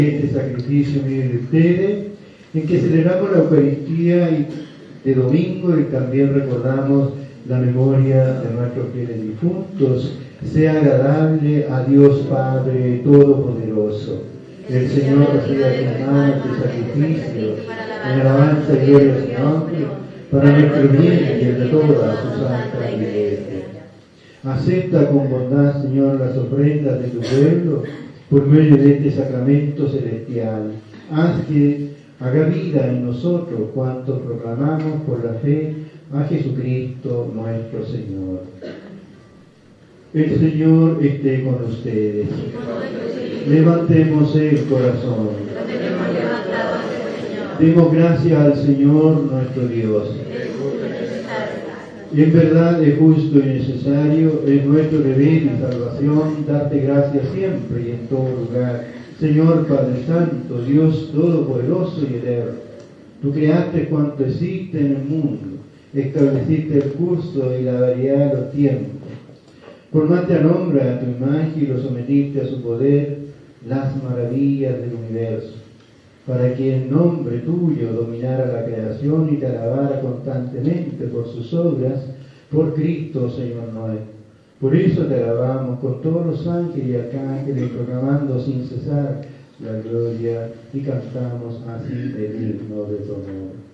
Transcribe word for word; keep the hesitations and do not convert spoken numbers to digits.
este sacrificio mío de ustedes, en que celebramos la Eucaristía y de domingo y también recordamos la memoria de nuestros fieles difuntos, sea agradable a Dios Padre Todopoderoso. El Señor reciba de tus manos este sacrificio, en alabanza y gloria de su nombre, para nuestro bien y el de toda su santa Iglesia. Acepta con bondad, Señor, las ofrendas de tu pueblo, por medio de este sacramento celestial. Haz que haga vida en nosotros cuantos proclamamos por la fe a Jesucristo nuestro Señor. El Señor esté con ustedes. Levantemos el corazón. Demos gracias al Señor nuestro Dios. En verdad es justo y necesario, es nuestro deber y salvación darte gracias siempre y en todo lugar. Señor Padre Santo, Dios Todopoderoso y eterno, tú creaste cuanto existe en el mundo, estableciste el curso y la variedad de los tiempos. Formaste al hombre a tu imagen y lo sometiste a su poder, las maravillas del universo, para que en nombre tuyo dominara la creación y te alabara constantemente por sus obras, por Cristo, Señor nuestro. Por eso te alabamos con todos los ángeles y arcángeles, proclamando sin cesar la gloria, y cantamos así de digno de tu amor.